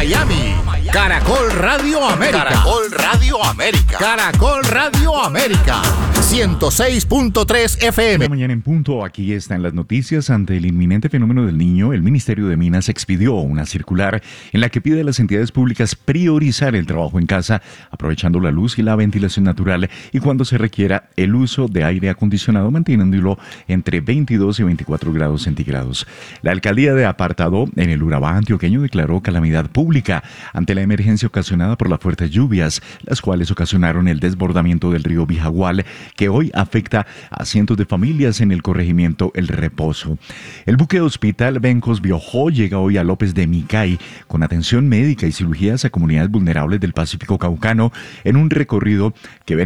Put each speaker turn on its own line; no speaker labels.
Miami. Caracol Radio América.
Caracol Radio América.
Caracol Radio América. 106.3 FM.
Mañana en punto, aquí están las noticias. Ante el inminente fenómeno del Niño, el Ministerio de Minas expidió una circular en la que pide a las entidades públicas priorizar el trabajo en casa, aprovechando la luz y la ventilación natural, y cuando se requiera el uso de aire acondicionado, manteniéndolo entre 22 y 24 grados centígrados. La alcaldía de Apartadó, en el Urabá antioqueño, declaró calamidad pública ante la emergencia ocasionada por las fuertes lluvias, las cuales ocasionaron el desbordamiento del río Bijagual, que hoy afecta a cientos de familias en el corregimiento El Reposo. El buque Hospital Bencos Biojó llega hoy a López de Micay con atención médica y cirugías a comunidades vulnerables del Pacífico Caucano en un recorrido que